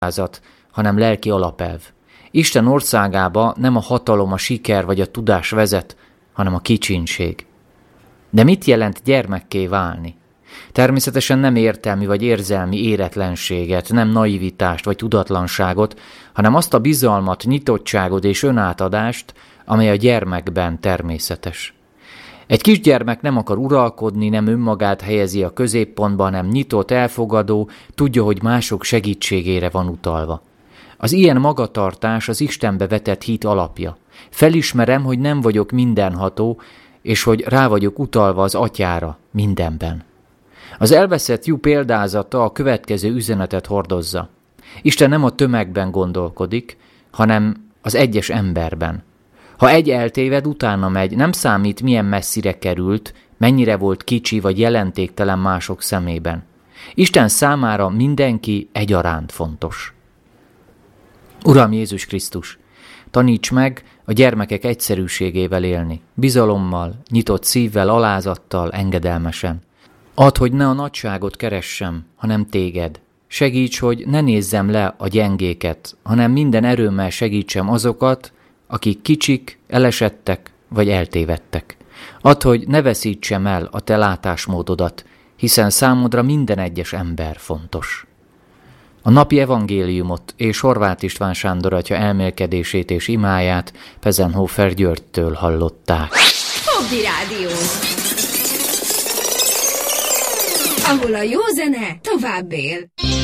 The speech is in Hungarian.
hanem lelki alapelv. Isten országába nem a hatalom, a siker vagy a tudás vezet, hanem a kicsinség. De mit jelent gyermekké válni? Természetesen nem értelmi vagy érzelmi éretlenséget, nem naivitást vagy tudatlanságot, hanem azt a bizalmat, nyitottságot és önátadást, amely a gyermekben természetes. Egy kisgyermek nem akar uralkodni, nem önmagát helyezi a középpontba, hanem nyitott, elfogadó, tudja, hogy mások segítségére van utalva. Az ilyen magatartás az Istenbe vetett hit alapja. Felismerem, hogy nem vagyok mindenható, és hogy rá vagyok utalva az Atyára mindenben. Az elveszett lyuk példázata a következő üzenetet hordozza. Isten nem a tömegben gondolkodik, hanem az egyes emberben. Ha egy eltéved, utána megy, nem számít, milyen messzire került, mennyire volt kicsi vagy jelentéktelen mások szemében. Isten számára mindenki egyaránt fontos. Uram Jézus Krisztus, taníts meg a gyermekek egyszerűségével élni, bizalommal, nyitott szívvel, alázattal, engedelmesen. Add, hogy ne a nagyságot keressem, hanem téged. Segíts, hogy ne nézzem le a gyengéket, hanem minden erőmmel segítsem azokat, akik kicsik, elesettek vagy eltévedtek. Add, hogy ne veszítsem el a te látásmódodat, hiszen számodra minden egyes ember fontos. A napi evangéliumot és Horváth István Sándor atya elmélkedését és imáját Pezenhofer Györgytől hallották. Hobby Rádió, ahol a jó zene tovább él.